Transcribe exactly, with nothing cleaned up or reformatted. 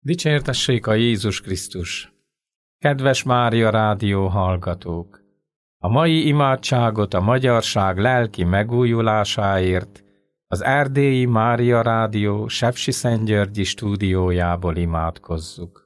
Dicsértessék a Jézus Krisztus! Kedves Mária Rádió hallgatók! A mai imádságot a magyarság lelki megújulásáért az Erdélyi Mária Rádió Sepsiszentgyörgyi stúdiójából imádkozzuk.